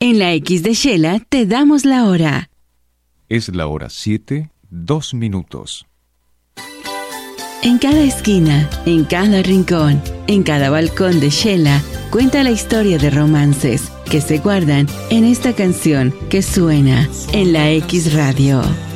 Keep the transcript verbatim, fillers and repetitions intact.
En la X de Shela te damos la hora. Es la hora siete, dos minutos. En cada esquina, en cada rincón, en cada balcón de Shela, cuenta la historia de romances que se guardan en esta canción que suena en la X Radio.